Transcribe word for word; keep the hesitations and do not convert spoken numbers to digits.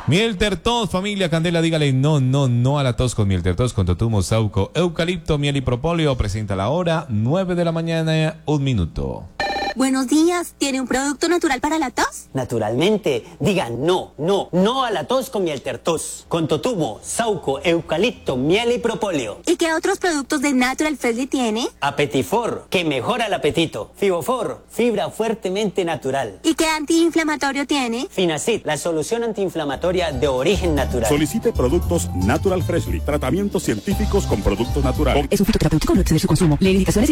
Mielter tos, familia Candela, dígale no, no, no a la tos con Mielter tos, con totumo, sauco, eucalipto, miel y propóleo. Presenta la hora, nueve de la mañana, un minuto. Buenos días, ¿tiene un producto natural para la tos? Naturalmente, digan no, no, no a la tos con Mielter tos, con totumo, sauco, eucalipto, miel y propóleo. ¿Y qué otros productos de Natural Freshly tiene? Apetifor, que mejora el apetito. Fibofor, fibra fuertemente natural. ¿Y qué antiinflamatorio tiene? Finacid, la solución antiinflamatoria de origen natural. Solicite productos Natural Freshly, tratamientos científicos con productos naturales. Es un fitoterapéutico, no exceder su consumo. Lee indicaciones.